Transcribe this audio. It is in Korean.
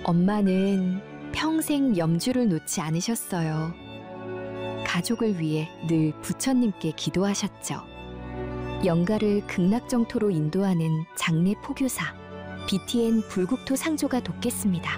엄마는 평생 염주를 놓지 않으셨어요. 가족을 위해 늘 부처님께 기도하셨죠. 영가를 극락정토로 인도하는 장례 포교사 BTN 불국토 상조가 돕겠습니다.